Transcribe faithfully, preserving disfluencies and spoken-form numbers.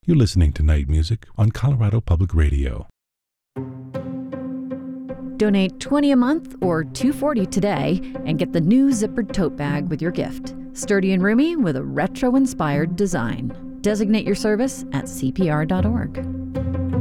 You're listening to Night Music on Colorado Public Radio. Donate twenty dollars a month or two dollars and forty cents today and get the new zippered tote bag with your gift. Sturdy and roomy with a retro-inspired design. Designate your service at C P R dot org.